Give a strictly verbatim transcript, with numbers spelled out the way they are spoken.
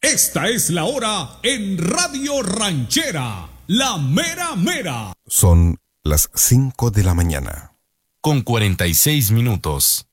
Esta es la hora en Radio Ranchera, la mera mera. Son las cinco de la mañana. Con cuarenta y seis minutos.